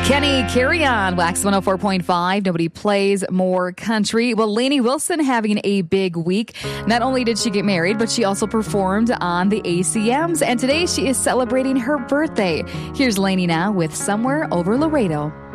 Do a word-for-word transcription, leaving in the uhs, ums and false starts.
Kenny, carry on. Wax one oh four point five. Nobody plays more country. Well, Lainey Wilson having a big week. Not only did she get married, but she also performed on the A C Ms. And today she is celebrating her birthday. Here's Lainey now with Somewhere Over Laredo.